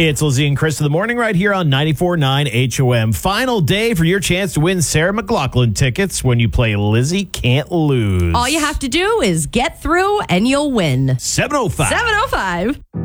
It's Lizzie and Chris in the morning right here on 94.9 HOM. Final day for your chance to win Sarah McLachlan tickets when you play Lizzie Can't Lose. All you have to do is get through and you'll win. 7:05. 7:05.